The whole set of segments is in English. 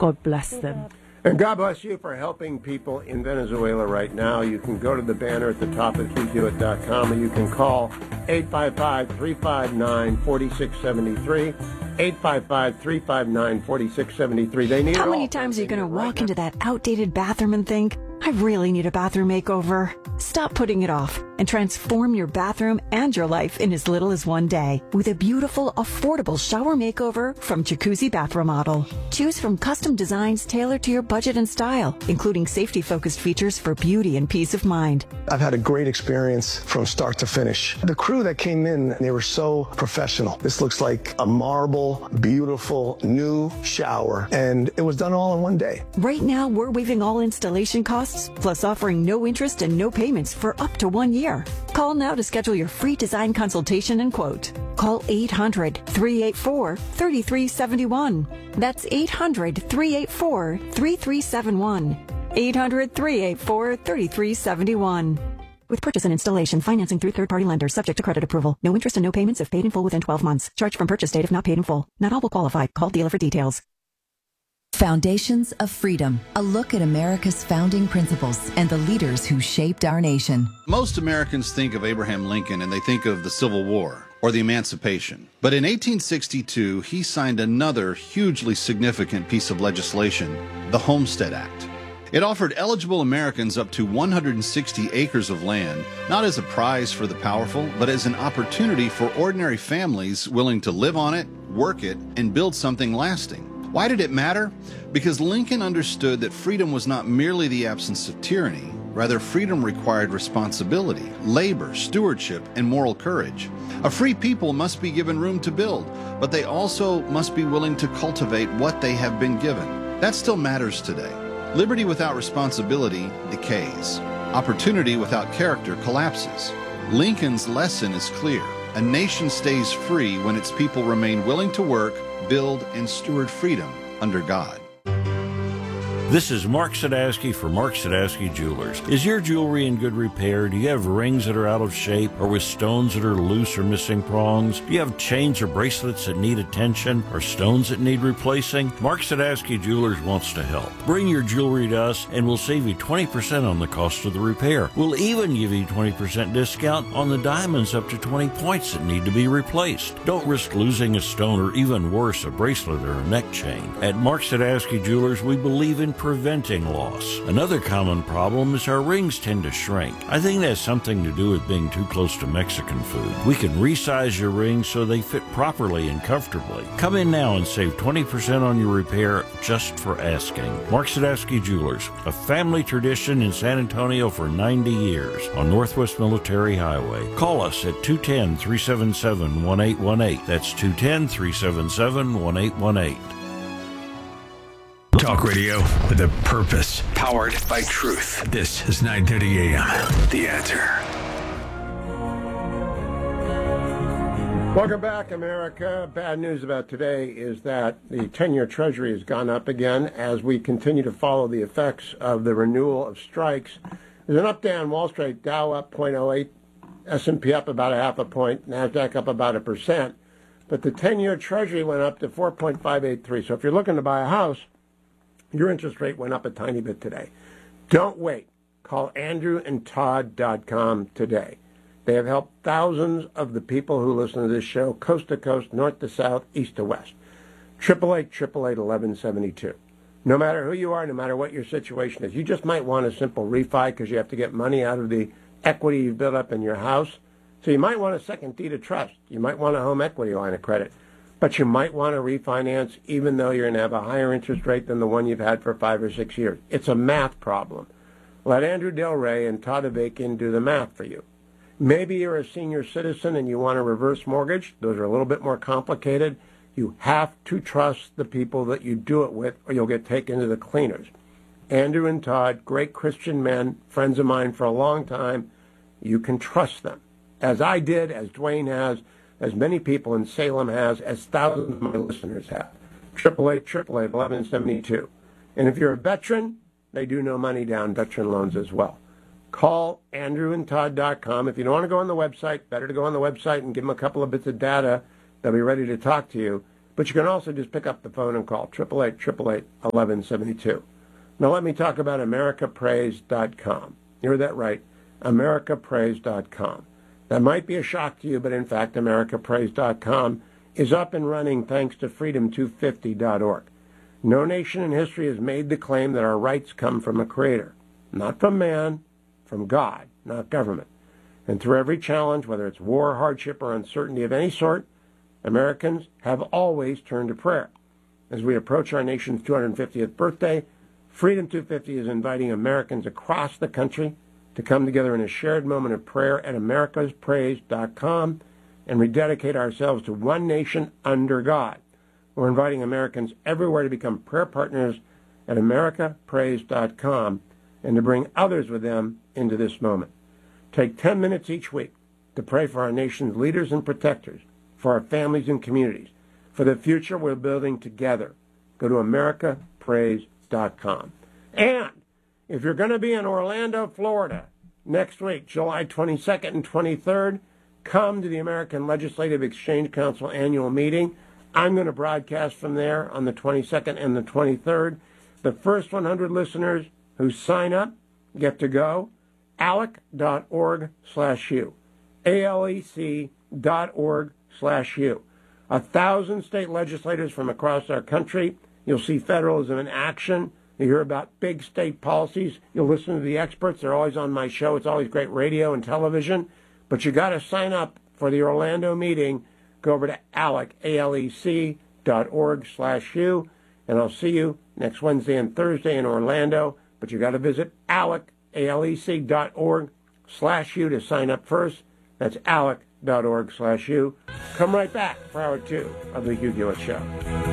God bless them. And God bless you for helping people in Venezuela right now. You can go to the banner at the top at WeDoIt.com, or you can call 855-359-4673. 855-359-4673. They need How many times are you going to walk into that outdated bathroom and think, I really need a bathroom makeover? Stop putting it off and transform your bathroom and your life in as little as one day with a beautiful, affordable shower makeover from Jacuzzi Bath Remodel. Choose from custom designs tailored to your budget and style, including safety-focused features for beauty and peace of mind. I've had a great experience from start to finish. The crew that came in, they were so professional. This looks like a marble, beautiful, new shower, and it was done all in one day. Right now, we're waiving all installation costs, plus offering no interest and no payments for up to 1 year. Call now to schedule your free design consultation and quote. Call 800-384-3371. That's 800-384-3371. 800-384-3371. With purchase and installation, financing through third-party lenders, subject to credit approval. No interest and no payments if paid in full within 12 months. Charge from purchase date if not paid in full. Not all will qualify. Call dealer for details. Foundations of Freedom, a look at America's founding principles and the leaders who shaped our nation. Most Americans think of Abraham Lincoln and they think of the Civil War or the Emancipation. But in 1862, he signed another hugely significant piece of legislation, the Homestead Act. It offered eligible Americans up to 160 acres of land, not as a prize for the powerful, but as an opportunity for ordinary families willing to live on it, work it, and build something lasting. Why did it matter? Because Lincoln understood that freedom was not merely the absence of tyranny. Rather, freedom required responsibility, labor, stewardship, and moral courage. A free people must be given room to build, but they also must be willing to cultivate what they have been given. That still matters today. Liberty without responsibility decays. Opportunity without character collapses. Lincoln's lesson is clear. A nation stays free when its people remain willing to work, build, and steward freedom under God. This is Mark Sadowski for Mark Sadowski Jewelers. Is your jewelry in good repair? Do you have rings that are out of shape or with stones that are loose or missing prongs? Do you have chains or bracelets that need attention or stones that need replacing? Mark Sadowski Jewelers wants to help. Bring your jewelry to us and we'll save you 20% on the cost of the repair. We'll even give you 20% discount on the diamonds up to 20 points that need to be replaced. Don't risk losing a stone or even worse, a bracelet or a neck chain. At Mark Sadowski Jewelers, we believe in preventing loss. Another common problem is our rings tend to shrink. I think that has something to do with being too close to Mexican food. We can resize your rings so they fit properly and comfortably. Come in now and save 20% on your repair just for asking. Mark Sadowski Jewelers, a family tradition in San Antonio for 90 years on Northwest Military Highway. Call us at 210-377-1818. That's 210-377-1818. Talk radio with a purpose, powered by truth. This is 9:30 a.m. The Answer. Welcome back, America. Bad news about today is that the 10-year Treasury has gone up again as we continue to follow the effects of the renewal of strikes. There's an up-day on Wall Street, Dow up 0.08, S&P up about 0.5 point, NASDAQ up about 1%. But the 10-year Treasury went up to 4.583. So if you're looking to buy a house, your interest rate went up a tiny bit today. Don't wait. Call AndrewandTodd.com today. They have helped thousands of the people who listen to this show, coast to coast, north to south, east to west. 888-888-1172. No matter who you are, no matter what your situation is, you just might want a simple refi because you have to get money out of the equity you've built up in your house. So you might want a second deed of trust. You might want a home equity line of credit. But you might want to refinance even though you're going to have a higher interest rate than the one you've had for 5 or 6 years. It's a math problem. Let Andrew Del Rey and Todd Avakian do the math for you. Maybe you're a senior citizen and you want a reverse mortgage. Those are a little bit more complicated. You have to trust the people that you do it with or you'll get taken to the cleaners. Andrew and Todd, great Christian men, friends of mine for a long time. You can trust them. As I did, as Dwayne has, as many people in Salem has, as thousands of my listeners have. 888-888-1172. And if you're a veteran, they do no money down veteran loans as well. Call AndrewandTodd.com. If you don't want to go on the website, better to go on the website and give them a couple of bits of data. They'll be ready to talk to you. But you can also just pick up the phone and call 888-888-1172. Now let me talk about AmericaPraise.com. You heard that right, AmericaPraise.com. That might be a shock to you, but in fact, AmericaPraise.com is up and running thanks to Freedom250.org. No nation in history has made the claim that our rights come from a creator. Not from man, from God, not government. And through every challenge, whether it's war, hardship, or uncertainty of any sort, Americans have always turned to prayer. As we approach our nation's 250th birthday, Freedom 250 is inviting Americans across the country to come together in a shared moment of prayer at americaspraise.com and rededicate ourselves to one nation under God. We're inviting Americans everywhere to become prayer partners at americapraise.com and to bring others with them into this moment. Take 10 minutes each week to pray for our nation's leaders and protectors, for our families and communities, for the future we're building together. Go to americapraise.com. And if you're going to be in Orlando, Florida, next week, July 22nd and 23rd, come to the American Legislative Exchange Council annual meeting. I'm going to broadcast from there on the 22nd and the 23rd. The first 100 listeners who sign up get to go. ALEC.org/U. ALEC.org/U. 1,000 state legislators from across our country. You'll see federalism in action. You hear about big state policies. You'll listen to the experts. They're always on my show. It's always great radio and television. But you got to sign up for the Orlando meeting. Go over to ALEC, ALEC.org/U, and I'll see you next Wednesday and Thursday in Orlando. But you got to visit ALEC, ALEC.org/U to sign up first. That's ALEC.org/U. Come right back for hour 2 of the Hugh Hewitt Show.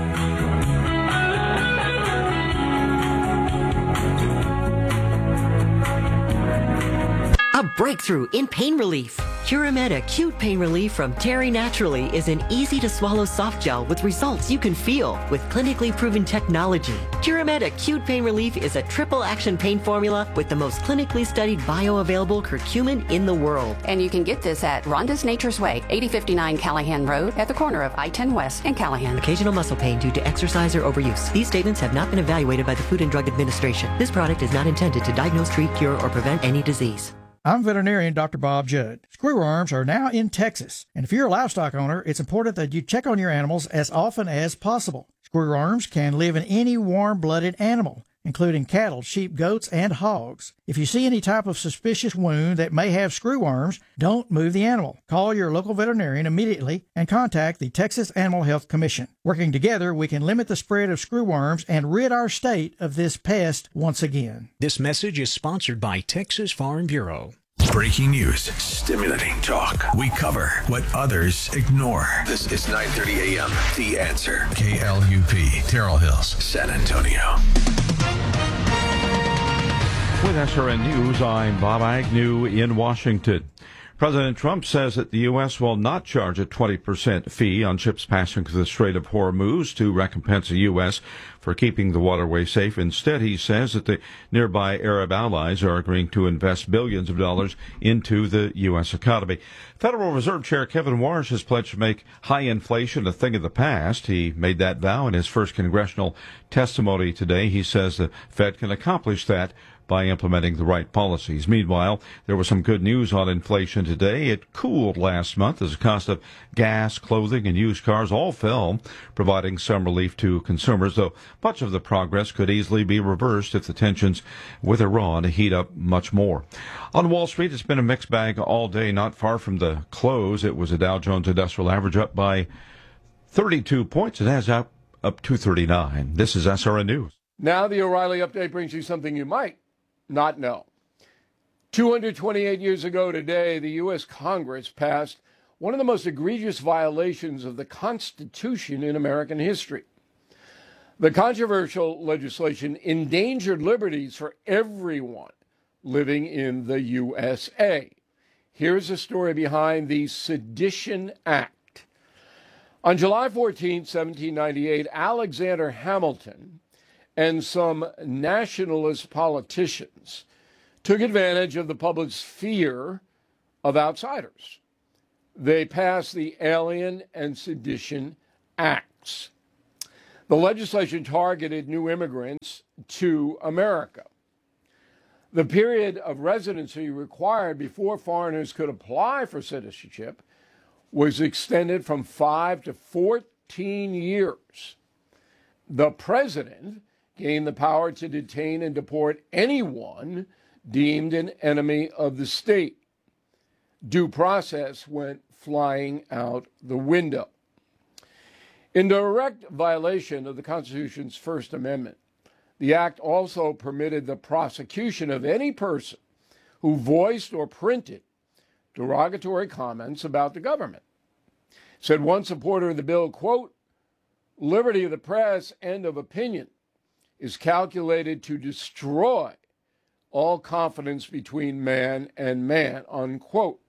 A breakthrough in pain relief. Curamed Acute Pain Relief from Terry Naturally is an easy-to-swallow soft gel with results you can feel with clinically proven technology. Curamed Acute Pain Relief is a triple-action pain formula with the most clinically studied bioavailable curcumin in the world. And you can get this at Rhonda's Nature's Way, 8059 Callahan Road, at the corner of I-10 West and Callahan. Occasional muscle pain due to exercise or overuse. These statements have not been evaluated by the Food and Drug Administration. This product is not intended to diagnose, treat, cure, or prevent any disease. I'm veterinarian Dr. Bob Judd. Screwworms are now in Texas, and if you're a livestock owner, it's important that you check on your animals as often as possible. Screwworms can live in any warm-blooded animal, including cattle, sheep, goats, and hogs. If you see any type of suspicious wound that may have screwworms, don't move the animal. Call your local veterinarian immediately and contact the Texas Animal Health Commission. Working together, we can limit the spread of screwworms and rid our state of this pest once again. This message is sponsored by Texas Farm Bureau. Breaking news, stimulating talk. We cover what others ignore. This is 9:30 a.m. The Answer. KLUP, Terrell Hills, San Antonio. With SRN News, I'm Bob Agnew in Washington. President Trump says that the U.S. will not charge a 20% fee on ships passing through the Strait of Hormuz to recompense the U.S. for keeping the waterway safe. Instead, he says that the nearby Arab allies are agreeing to invest billions of dollars into the U.S. economy. Federal Reserve Chair Kevin Warsh has pledged to make high inflation a thing of the past. He made that vow in his first congressional testimony today. He says the Fed can accomplish that by implementing the right policies. Meanwhile, there was some good news on inflation today. It cooled last month as the cost of gas, clothing, and used cars all fell, providing some relief to consumers, though much of the progress could easily be reversed if the tensions with Iran heat up much more. On Wall Street, it's been a mixed bag all day, not far from the close. It was a Dow Jones Industrial Average up by 32 points. It has up 239. This is SRN News. Now the O'Reilly Update brings you something you might not know. 228 years ago today, the U.S. Congress passed one of the most egregious violations of the Constitution in American history. The controversial legislation endangered liberties for everyone living in the USA. Here's the story behind the Sedition Act. On July 14, 1798, Alexander Hamilton and some nationalist politicians took advantage of the public's fear of outsiders. They passed the Alien and Sedition Acts. The legislation targeted new immigrants to America. The period of residency required before foreigners could apply for citizenship was extended from 5 to 14 years. The president gained the power to detain and deport anyone deemed an enemy of the state. Due process went flying out the window. In direct violation of the Constitution's First Amendment, the act also permitted the prosecution of any person who voiced or printed derogatory comments about the government. Said one supporter of the bill, quote, "Liberty of the press and of opinion is calculated to destroy all confidence between man and man," unquote.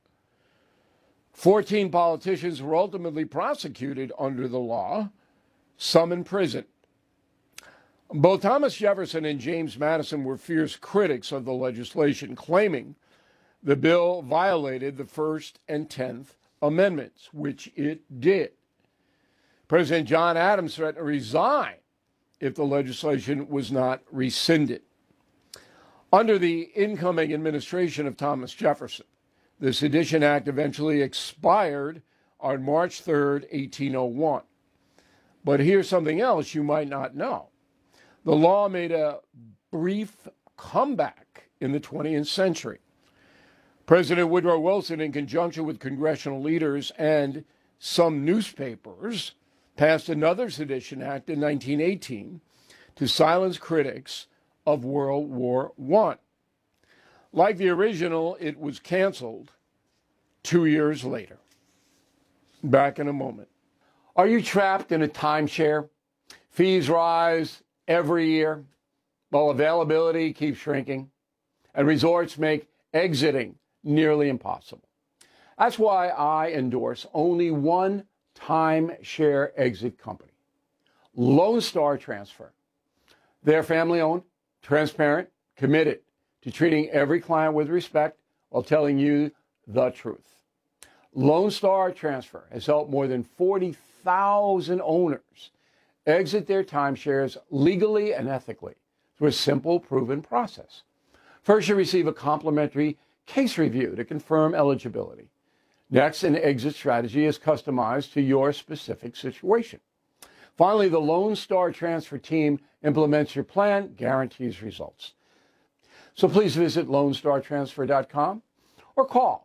14 politicians were ultimately prosecuted under the law, some in prison. Both Thomas Jefferson and James Madison were fierce critics of the legislation, claiming the bill violated the First and 10th Amendments, which it did. President John Adams threatened to resign if the legislation was not rescinded. Under the incoming administration of Thomas Jefferson, the Sedition Act eventually expired on March 3rd, 1801. But here's something else you might not know. The law made a brief comeback in the 20th century. President Woodrow Wilson, in conjunction with congressional leaders and some newspapers, passed another Sedition Act in 1918 to silence critics of World War I. Like the original, it was canceled 2 years later. Back in a moment. Are you trapped in a timeshare? Fees rise every year, while availability keeps shrinking, and resorts make exiting nearly impossible. That's why I endorse only one timeshare exit company, Lone Star Transfer. They're family-owned, transparent, committed to treating every client with respect while telling you the truth. Lone Star Transfer has helped more than 40,000 owners exit their timeshares legally and ethically through a simple, proven process. First, you receive a complimentary case review to confirm eligibility. Next, an exit strategy is customized to your specific situation. Finally, the Lone Star Transfer team implements your plan, guarantees results. So please visit LoneStarTransfer.com or call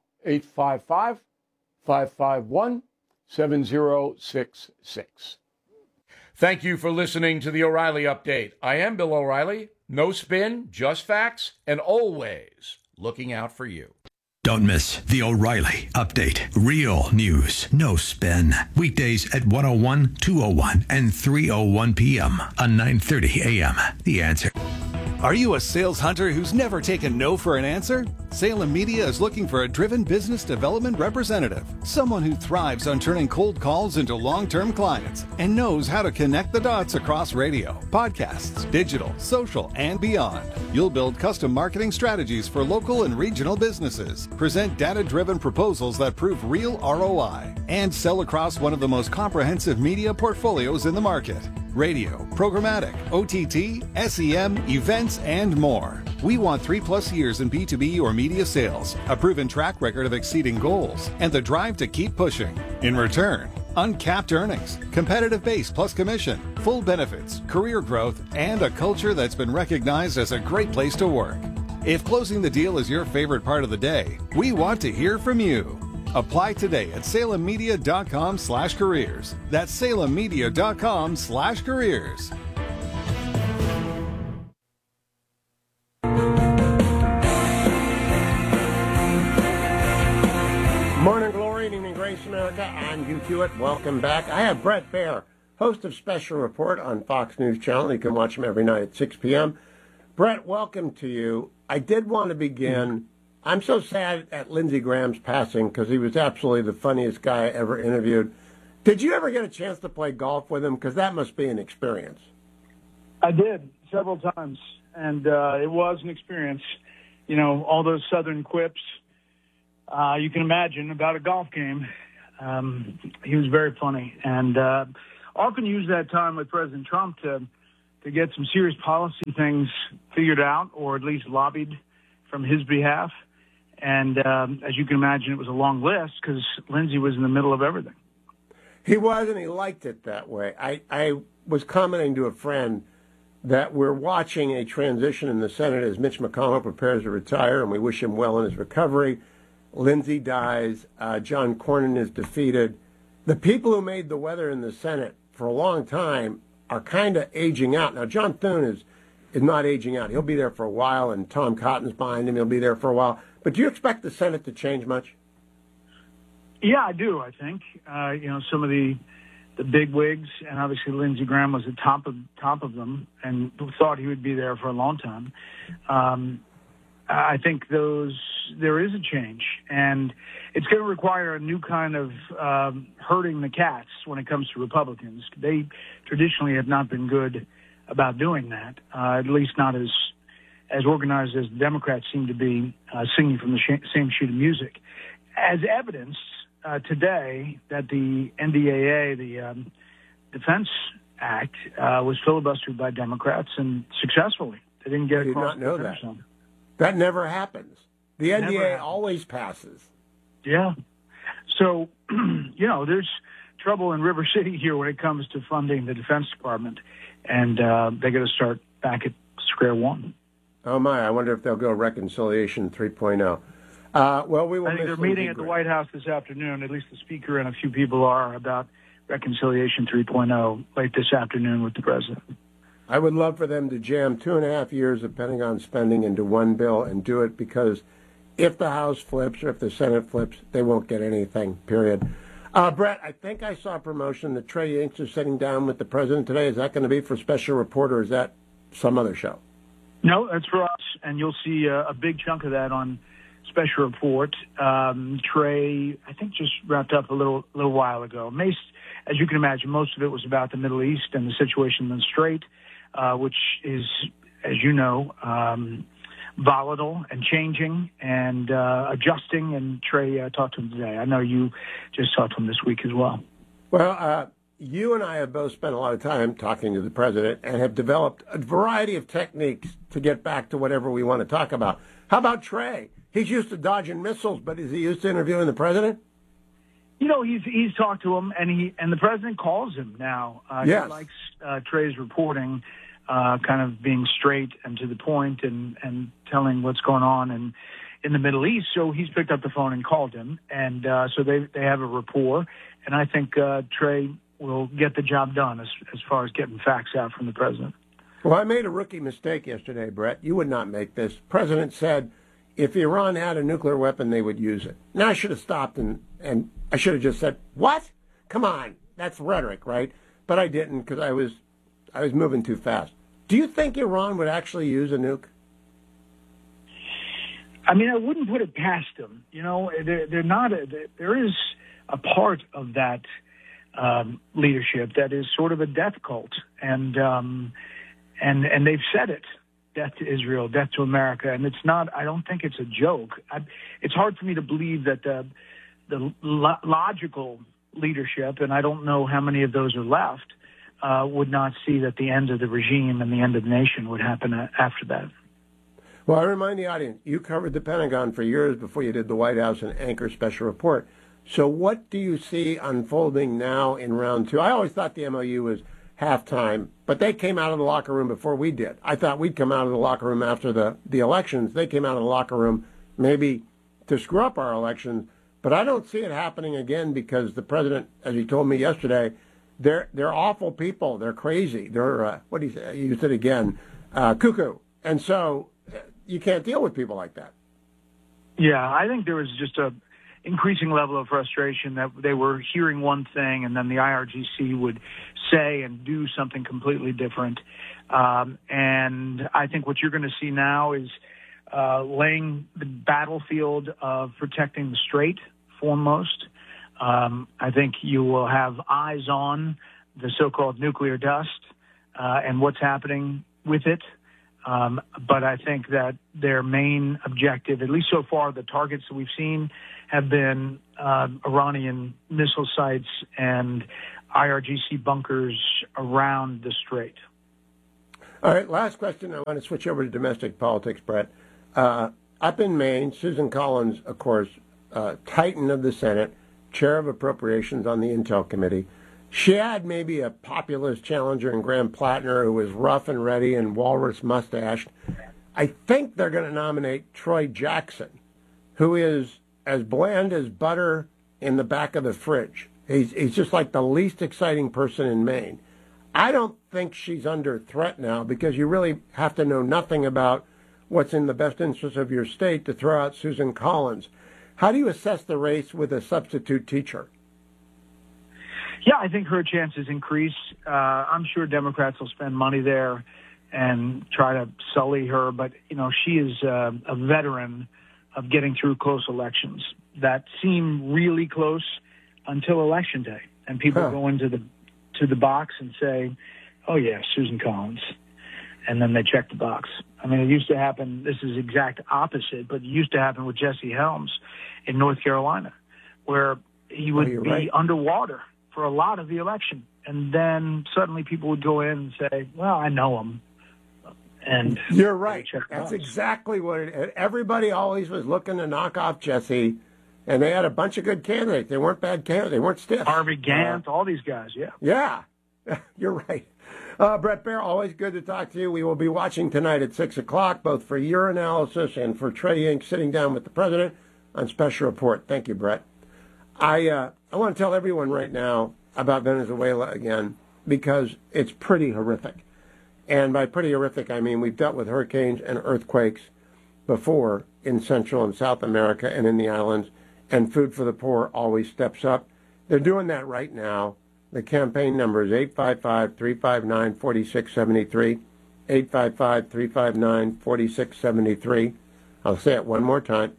855-551-7066. Thank you for listening to the O'Reilly Update. I am Bill O'Reilly. No spin, just facts, and always looking out for you. Don't miss the O'Reilly Update. Real news, no spin. Weekdays at 1:01, 2:01, and 3:01 p.m. on 9:30 a.m. The Answer. Are you a sales hunter who's never taken no for an answer? Salem Media is looking for a driven business development representative, someone who thrives on turning cold calls into long-term clients and knows how to connect the dots across radio, podcasts, digital, social, and beyond. You'll build custom marketing strategies for local and regional businesses, present data-driven proposals that prove real ROI, and sell across one of the most comprehensive media portfolios in the market. Radio, programmatic, OTT, SEM, events, and more. We want 3+ years in B2B or media sales, a proven track record of exceeding goals, and the drive to keep pushing. In return, uncapped earnings, competitive base plus commission, full benefits, career growth, and a culture that's been recognized as a great place to work. If closing the deal is your favorite part of the day, we want to hear from you. Apply today at salemmedia.com/careers. That's salemmedia.com/careers. Morning glory and evening grace, America. I'm Hugh Hewitt. Welcome back. I have Bret Baier, host of Special Report on Fox News Channel. You can watch him every night at 6 p.m. Bret, welcome to you. I did want to begin. I'm so sad at Lindsey Graham's passing because he was absolutely the funniest guy I ever interviewed. Did you ever get a chance to play golf with him? Because that must be an experience. I did several times, and it was an experience. You know, all those Southern quips you can imagine about a golf game. He was very funny, and often used that time with President Trump to get some serious policy things figured out, or at least lobbied from his behalf. And as you can imagine, it was a long list because Lindsey was in the middle of everything. He was, and he liked it that way. I was commenting to a friend that we're watching a transition in the Senate as Mitch McConnell prepares to retire, and we wish him well in his recovery. Lindsey dies. John Cornyn is defeated. The people who made the weather in the Senate for a long time are kind of aging out. Now, John Thune is not aging out. He'll be there for a while, and Tom Cotton's behind him. He'll be there for a while. But do you expect the Senate to change much? Yeah, I do, I think. Some of the big wigs, and obviously Lindsey Graham was at top of them and thought he would be there for a long time. I think there is a change, and it's going to require a new kind of herding the cats when it comes to Republicans. They traditionally have not been good about doing that, at least not as organized as the Democrats seem to be, singing from the same sheet of music. As evidenced today that the NDAA, the Defense Act, was filibustered by Democrats, and successfully. They didn't get across. I did not know that. That never happens. The NDAA always passes. Yeah. So, there's trouble in River City here when it comes to funding the Defense Department, and they got to start back at square one. Oh, my. I wonder if they'll go Reconciliation 3.0. Well, we will. I think they're meeting at the White House this afternoon. At least the Speaker and a few people are, about Reconciliation 3.0 late this afternoon with the President. I would love for them to jam 2.5 years of Pentagon spending into one bill and do it, because if the House flips or if the Senate flips, they won't get anything, period. Brett, I think I saw a promotion that Trey Yanks is sitting down with the President today. Is that going to be for Special Report, or is that some other show? No, that's for us, and you'll see a big chunk of that on Special Report. Trey, I think, just wrapped up a little while ago. As you can imagine, most of it was about the Middle East and the situation in the Strait, which is, as you know, volatile and changing and adjusting. And Trey talked to him today. I know you just talked to him this week as well. Well, you and I have both spent a lot of time talking to the President and have developed a variety of techniques to get back to whatever we want to talk about. How about Trey? He's used to dodging missiles, but is he used to interviewing the President? He's talked to him, and the President calls him now. Yes. He likes Trey's reporting, kind of being straight and to the point, and telling what's going on in the Middle East. So he's picked up the phone and called him, and so they have a rapport. And I think Trey will get the job done as far as getting facts out from the President. Well, I made a rookie mistake yesterday, Brett. You would not make this. President said if Iran had a nuclear weapon, they would use it. Now, I should have stopped and I should have just said, what? Come on. That's rhetoric, right? But I didn't, because I was moving too fast. Do you think Iran would actually use a nuke? I mean, I wouldn't put it past them. They're not. There is a part of that leadership that is sort of a death cult, and they've said it: death to Israel, death to America. And it's not. I don't think it's a joke. It's hard for me to believe that the logical leadership, and I don't know how many of those are left, would not see that the end of the regime and the end of the nation would happen after that. Well, I remind the audience, you covered the Pentagon for years before you did the White House and Anchor Special Report. So what do you see unfolding now in round two? I always thought the MOU was halftime, but they came out of the locker room before we did. I thought we'd come out of the locker room after the elections. They came out of the locker room maybe to screw up our elections, but I don't see it happening again, because the President, as he told me yesterday, they're awful people. They're crazy. They're, what do you say? You said again, cuckoo. And so you can't deal with people like that. Yeah, I think there was just a increasing level of frustration that they were hearing one thing and then the IRGC would say and do something completely different. And I think what you're going to see now is laying the battlefield of protecting the Strait foremost. I think you will have eyes on the so-called nuclear dust and what's happening with it. But I think that their main objective, at least so far, the targets that we've seen have been Iranian missile sites. And IRGC bunkers around the strait. All right, last question. I want to switch over to domestic politics, Brett. Up in Maine, Susan Collins, of course, Titan of the Senate, chair of appropriations on the Intel Committee. She had maybe a populist challenger in Graham Plattner who was rough and ready and walrus mustached. I think they're going to nominate Troy Jackson, who is as bland as butter in the back of the fridge. He's just like the least exciting person in Maine. I don't think she's under threat now because you really have to know nothing about what's in the best interest of your state to throw out Susan Collins. How do you assess the race with a substitute teacher? Yeah, I think her chances increase. I'm sure Democrats will spend money there and try to sully her, but, she is a veteran of getting through close elections that seem really close until Election Day. And people go into the box and say, oh, yeah, Susan Collins. And then they check the box. I mean, it used to happen, this is exact opposite, but it used to happen with Jesse Helms in North Carolina, where he would be underwater for a lot of the election. And then suddenly people would go in and say, well, I know him. And you're right. That's exactly what it is. Everybody always was looking to knock off Jesse, and they had a bunch of good candidates. They weren't bad candidates. They weren't stiff. Harvey Gantt, all these guys, yeah. Yeah, you're right. Brett Baier, always good to talk to you. We will be watching tonight at 6 o'clock, both for your analysis and for Trey Yingst sitting down with the president on Special Report. Thank you, Brett. I want to tell everyone right now about Venezuela again because it's pretty horrific. And by pretty horrific, I mean we've dealt with hurricanes and earthquakes before in Central and South America and in the islands, and Food for the Poor always steps up. They're doing that right now. The campaign number is 855-359-4673, 855-359-4673. I'll say it one more time,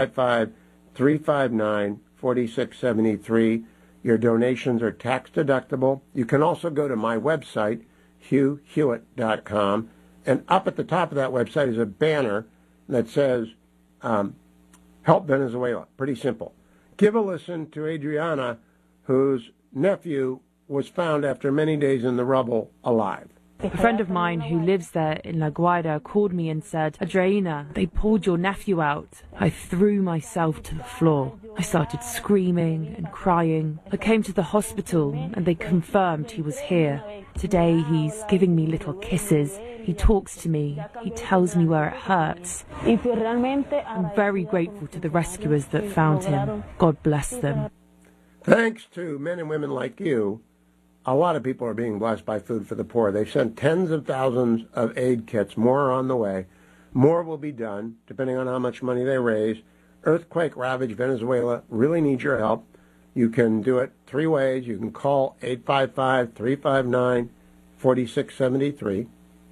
855-359-4673. Your donations are tax deductible. You can also go to my website, HughHewitt.com, and up at the top of that website is a banner that says, Help Venezuela. Pretty simple. Give a listen to Adriana, whose nephew was found after many days in the rubble alive. A friend of mine who lives there in La Guaira called me and said, Adriana, they pulled your nephew out. I threw myself to the floor. I started screaming and crying. I came to the hospital and they confirmed he was here. Today he's giving me little kisses. He talks to me. He tells me where it hurts. I'm very grateful to the rescuers that found him. God bless them. Thanks to men and women like you, a lot of people are being blessed by Food for the Poor. They've sent tens of thousands of aid kits. More are on the way. More will be done, depending on how much money they raise. Earthquake-ravaged Venezuela really needs your help. You can do it three ways. You can call 855-359-4673,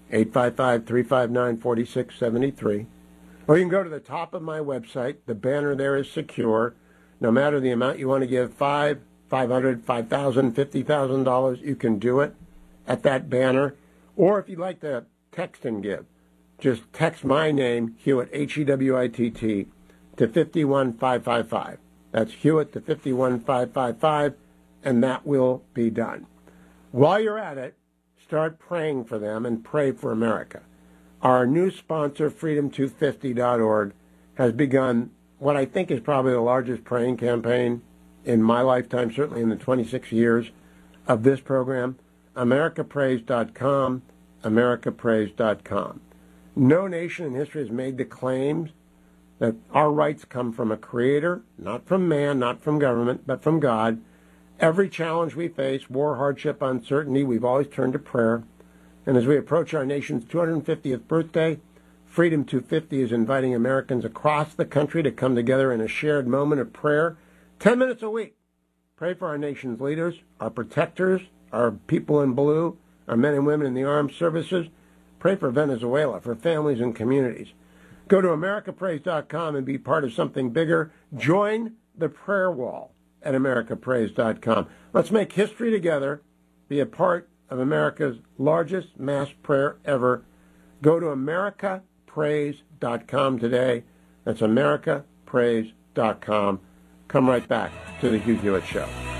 855-359-4673. Or you can go to the top of my website. The banner there is secure. No matter the amount you want to give, $500, $5,000, $50,000, you can do it at that banner. Or if you'd like to text and give, just text my name, Hewitt, Hewitt, to 51555. That's Hewitt to 51555, and that will be done. While you're at it, start praying for them and pray for America. Our new sponsor, Freedom250.org, has begun what I think is probably the largest praying campaign in my lifetime, certainly in the 26 years of this program. AmericaPrays.com, AmericaPrays.com. No nation in history has made the claims that our rights come from a creator, not from man, not from government, but from God. Every challenge we face, war, hardship, uncertainty, we've always turned to prayer. And as we approach our nation's 250th birthday, Freedom 250 is inviting Americans across the country to come together in a shared moment of prayer, 10 minutes a week. Pray for our nation's leaders, our protectors, our people in blue, our men and women in the armed services. Pray for Venezuela, for families and communities. Go to AmericaPrays.com and be part of something bigger. Join the prayer wall at AmericaPrays.com. Let's make history together. Be a part of America's largest mass prayer ever. Go to AmericaPrays.com today. That's AmericaPrays.com. Come right back to the Hugh Hewitt Show.